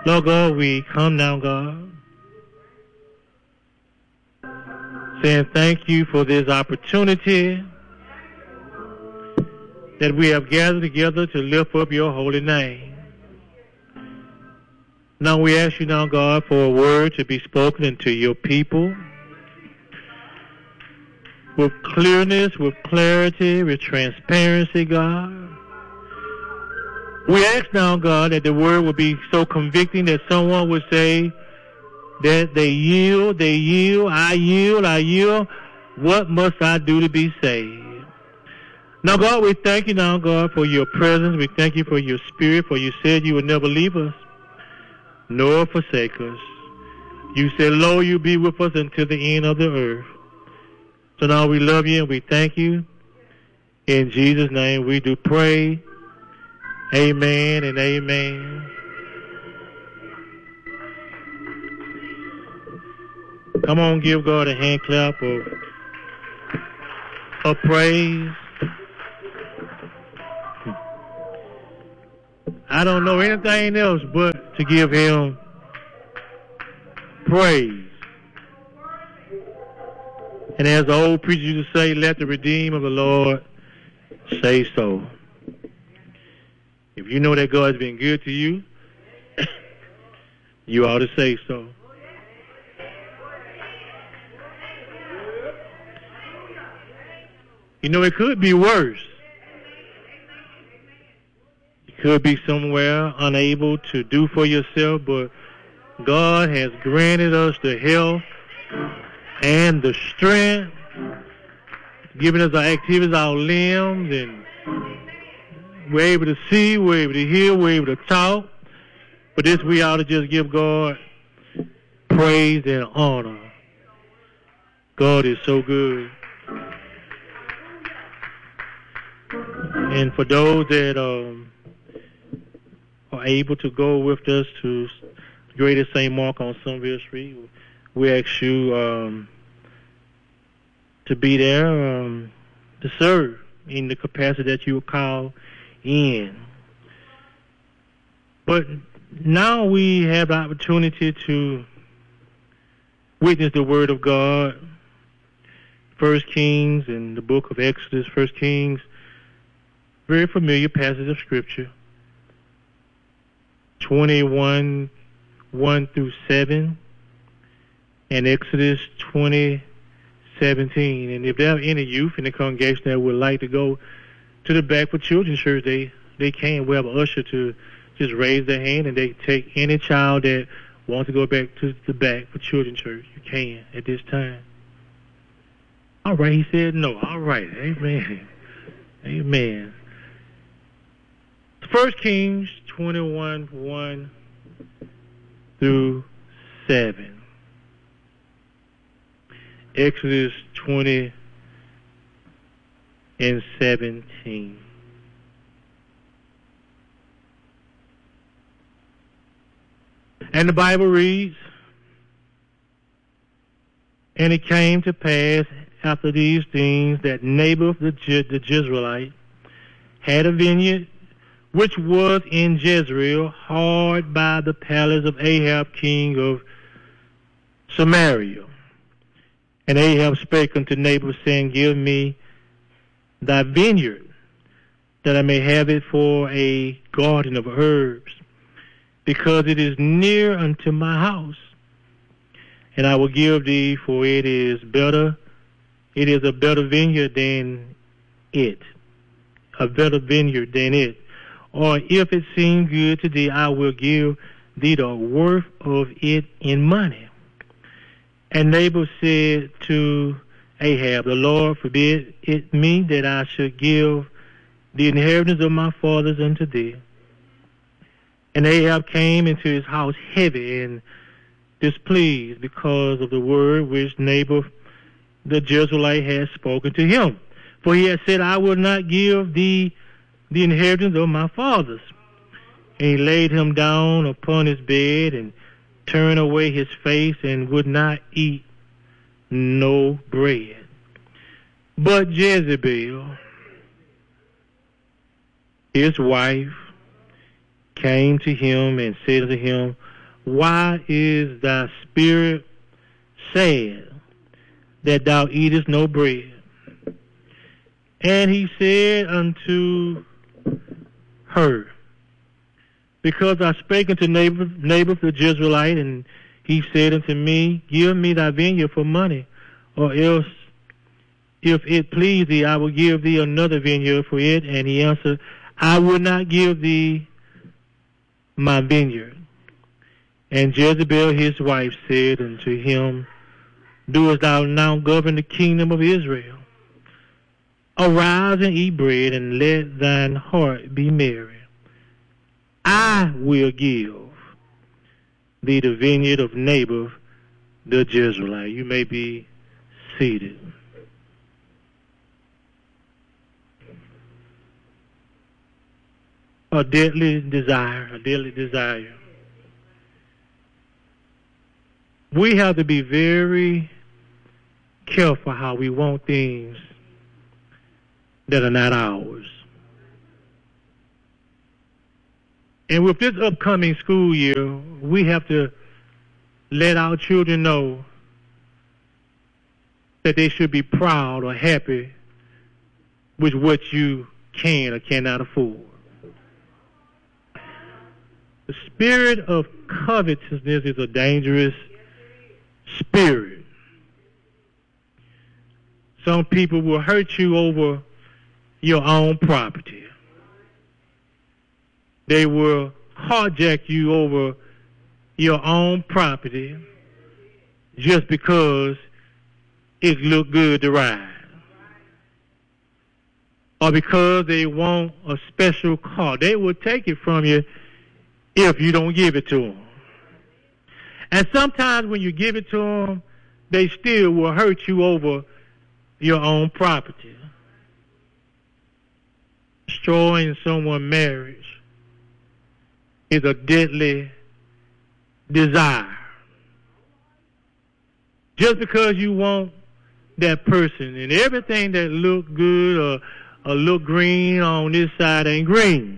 Lord God, we come now, God, saying thank you for this opportunity that we have gathered together to lift up your holy name. Now we ask you now, God, for a word to be spoken into your people with clearness, with clarity, with transparency, God. We ask now, God, that the word will be so convicting that someone would say that they yield, I yield. What must I do to be saved? Now, God, we thank you now, God, for your presence. We thank you for your spirit, for you said you would never leave us nor forsake us. You said, lo, you be with us until the end of the earth. So now we love you and we thank you. In Jesus' name we do pray. Amen and amen. Come on, give God a hand clap of praise. I don't know anything else but to give him praise. And as the old preacher used to say, let the redeemed of the Lord say so. If you know that God's been good to you, you ought to say so. You know, it could be worse. You could be somewhere unable to do for yourself, but God has granted us the health and the strength, giving us our activities, our limbs, and we're able to see, we're able to hear, we're able to talk. For this, we ought to just give God praise and honor. God is so good. And for those that are able to go with us to Greater St. Mark on Sunville Street, we ask you to be there to serve in the capacity that you call in. But now we have the opportunity to witness the Word of God. 1 Kings and the book of Exodus, 1 Kings, very familiar passage of Scripture. 21, 1 through 7, and Exodus 20, 17. And if there are any youth in the congregation that would like to go to the back for children's church, they can. We have an usher to just raise their hand, and they take any child that wants to go back to the back for children's church. You can at this time. All right, he said no. All right, amen. Amen. 1 Kings 21, 1 through 7. Exodus 20 and 17. And the Bible reads, and it came to pass after these things that Naboth the Jezreelite had a vineyard which was in Jezreel, hard by the palace of Ahab king of Samaria. And Ahab spake unto Naboth, saying, give me thy vineyard, that I may have it for a garden of herbs, because it is near unto my house. And I will give thee, for it is a better vineyard than it. A better vineyard than it. Or if it seem good to thee, I will give thee the worth of it in money. And Naboth said to Ahab, the Lord forbid it me that I should give the inheritance of my fathers unto thee. And Ahab came into his house heavy and displeased because of the word which Naboth the Jezreelite had spoken to him. For he had said, I will not give thee the inheritance of my fathers. And he laid him down upon his bed and turned away his face and would not eat no bread. But Jezebel, his wife, came to him and said to him, why is thy spirit sad, that thou eatest no bread? And he said unto her, because I spake unto Naboth the Jezreelite, and he said unto me, give me thy vineyard for money, or else, if it please thee, I will give thee another vineyard for it. And he answered, I will not give thee my vineyard. And Jezebel his wife said unto him, doest thou now govern the kingdom of Israel? Arise and eat bread, and let thine heart be merry. I will give thee the vineyard of Naboth the Jezreelite. You may be seated. A deadly desire, a deadly desire. We have to be very careful how we want things that are not ours. And with this upcoming school year, we have to let our children know that they should be proud or happy with what you can or cannot afford. The spirit of covetousness is a dangerous spirit. Some people will hurt you over your own property. They will carjack you over your own property just because it looked good to ride. Or because they want a special car. They will take it from you if you don't give it to them. And sometimes when you give it to them, they still will hurt you over your own property. Destroying someone's marriage is a deadly desire. Just because you want that person, and everything that look good or look green on this side ain't green.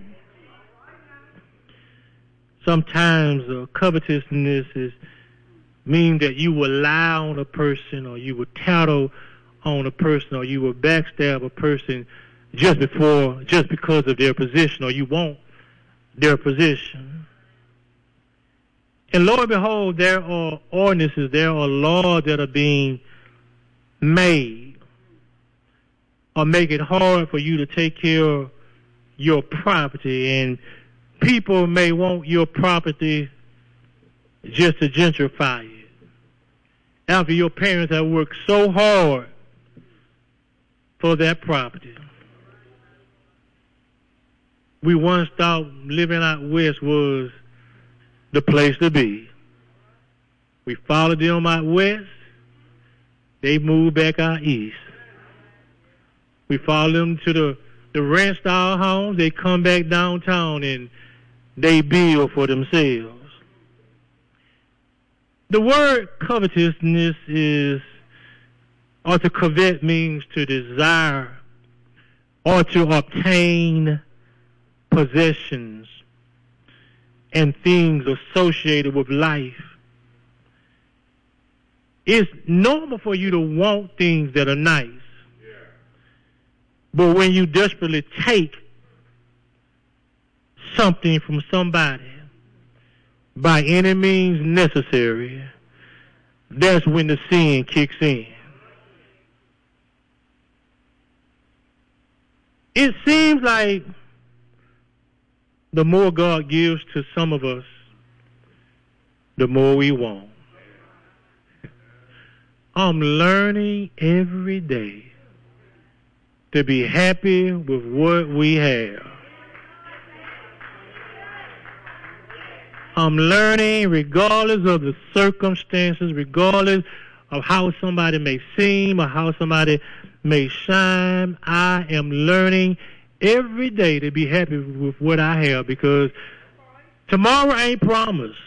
Sometimes covetousness means that you will lie on a person, or you will tattle on a person, or you will backstab a person just because of their position, or you want their position. And lo and behold, there are ordinances, there are laws that are being made or make it hard for you to take care of your property. And people may want your property just to gentrify it. After your parents have worked so hard for that property. We once thought living out west was the place to be. We followed them out west. They moved back out east. We followed them to the rent-style homes. They come back downtown and they build for themselves. The word covetousness or to covet means to desire or to obtain possessions and things associated with life. It's normal for you to want things that are nice. Yeah. But when you desperately take something from somebody by any means necessary, that's when the sin kicks in. It seems like the more God gives to some of us, the more we want. I'm learning every day to be happy with what we have. I'm learning, regardless of the circumstances, regardless of how somebody may seem or how somebody may shine, I am learning every day to be happy with what I have, because tomorrow ain't promised.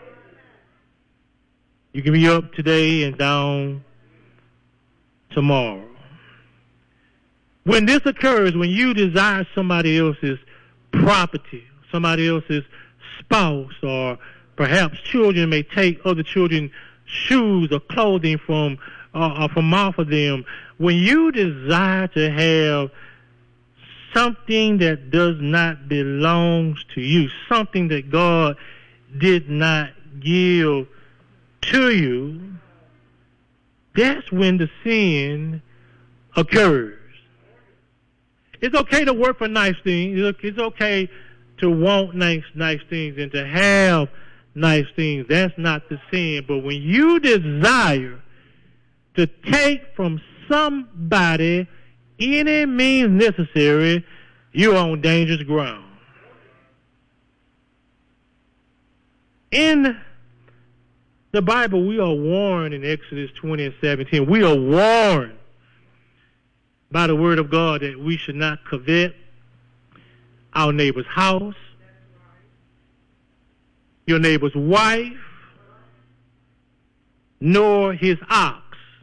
You can be up today and down tomorrow. When this occurs, when you desire somebody else's property, somebody else's spouse or Perhaps children may take other children's shoes or clothing from off of them. When you desire to have something that does not belong to you, something that God did not give to you, that's when the sin occurs. It's okay to work for nice things. It's okay to want nice things and to have nice things. That's not the sin. But when you desire to take from somebody any means necessary, you're on dangerous ground. In the Bible, we are warned in Exodus 20 and 17. We are warned by the word of God that we should not covet our neighbor's house, your neighbor's wife, nor his ox,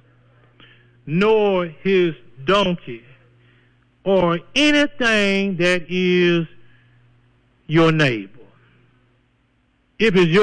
nor his donkey, or anything that is your neighbor. If it's your